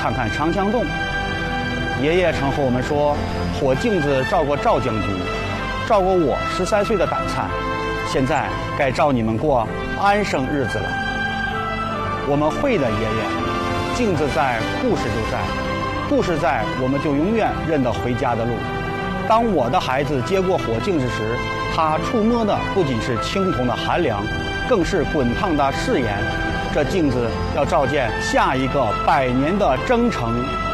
看看长江洞。爷爷常和我们说，火镜子照过赵将军，照过我13岁的胆灿，现在该照你们过安生日子了。我们会的，爷爷，镜子在，故事就在，故事在，我们就永远认得回家的路。当我的孩子接过火镜子时，他触摸的不仅是青铜的寒凉，更是滚烫的誓言。这镜子要照见下一个100年的征程